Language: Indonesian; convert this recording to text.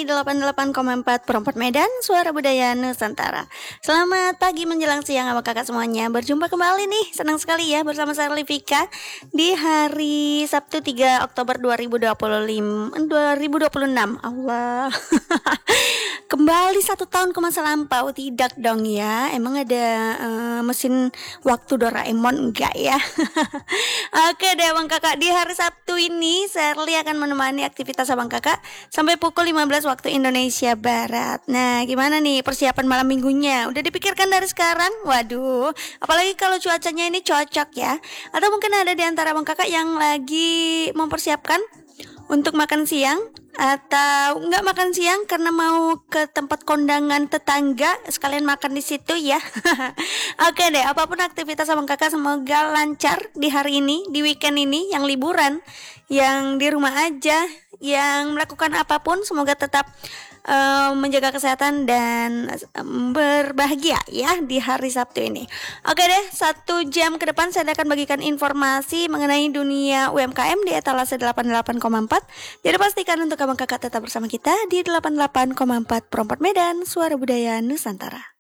di 88,4 Perempat Medan, Suara Budaya Nusantara. Selamat pagi menjelang siang sama kakak semuanya. Berjumpa kembali nih, senang sekali ya bersama saya Livika di hari Sabtu 3 Oktober 2026. Allah. Kembali 1 tahun ke masa lampau. Tidak dong ya. Emang ada mesin waktu Doraemon enggak ya? Oke deh Bang Kakak, di hari Sabtu ini Sherly akan menemani aktivitas Abang Kakak sampai pukul 15 waktu Indonesia Barat. Nah, gimana nih persiapan malam minggunya? Udah dipikirkan dari sekarang? Waduh, apalagi kalau cuacanya ini cocok ya. Atau mungkin ada di antara Abang Kakak yang lagi mempersiapkan untuk makan siang, atau nggak makan siang karena mau ke tempat kondangan tetangga sekalian makan di situ ya. Oke deh, apapun aktivitas Abang Kakak semoga lancar di hari ini, di weekend ini, yang liburan, yang di rumah aja, yang melakukan apapun semoga tetap menjaga kesehatan dan berbahagia ya di hari Sabtu ini. Oke deh, 1 jam ke depan saya akan bagikan informasi mengenai dunia UMKM di etalase 88,4. Jadi pastikan untuk Abang Kakak tetap bersama kita di 88,4 Perempat Medan, Suara Budaya Nusantara.